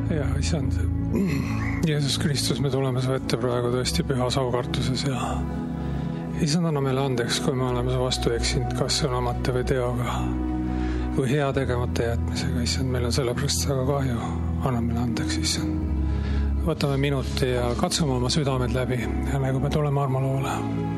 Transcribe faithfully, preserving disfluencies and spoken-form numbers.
ja issand, Jeesus Kristus, me tuleme su ette praegu tõesti pühas aukartuses ja issand, anna meile andeks, kui me oleme su vastu eksinud, kas sõnamata või teoga või hea tegemata jätmisega. Issand, meil on sellepärast väga kahju. Anna meile andeks, issand. Võtame minuti ja katsume oma südamed läbi ja nagu me tuleme armaloole.